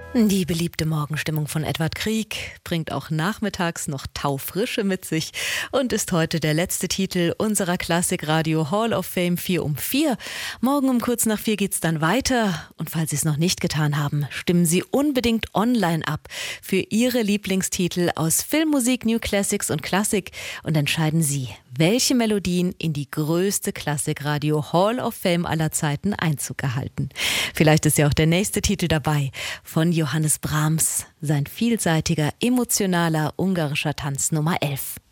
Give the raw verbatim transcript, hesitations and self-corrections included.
Die beliebte Morgenstimmung von Edward Grieg bringt auch nachmittags noch Taufrische mit sich und ist heute der letzte Titel unserer Klassikradio Hall of Fame vier um vier. Morgen um kurz nach vier geht's dann weiter und falls Sie es noch nicht getan haben, stimmen Sie unbedingt online ab für Ihre Lieblingstitel aus Filmmusik, New Classics und Klassik und entscheiden Sie, welche Melodien in die größte Klassikradio Hall of Fame aller Zeiten Einzug gehalten. Vielleicht ist ja auch der nächste Titel dabei von Johannes Brahms, sein vielseitiger, emotionaler ungarischer Tanz Nummer elf.